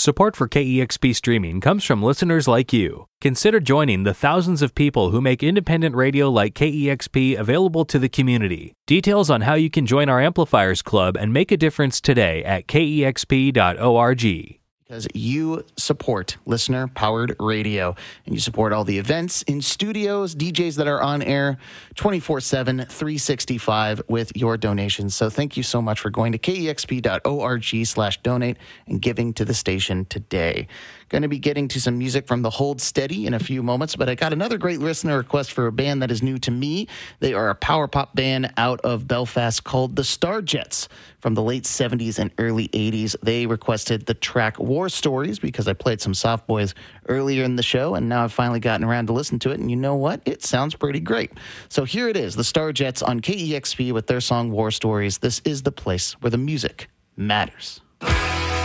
Support for KEXP streaming comes from listeners like you. Consider joining the thousands of people who make independent radio like KEXP available to the community. Details on how you can join our Amplifiers Club and make a difference today at kexp.org. Because you support listener-powered radio, and you support all the events in studios, DJs that are on air 24/7, 365 with your donations. So thank you so much for going to kexp.org/donate and giving to the station today. Going to be getting to some music from the Hold Steady in a few moments, but I got another great listener request for a band that is new to me. They are a power pop band out of Belfast called the Starjets from the late 70s and early 80s. They requested the track War Stories because I played some Soft Boys earlier in the show, and now I've finally gotten around to listen to it, and you know what? It sounds pretty great. So here it is, the Starjets on KEXP with their song War Stories. This is the place where the music matters.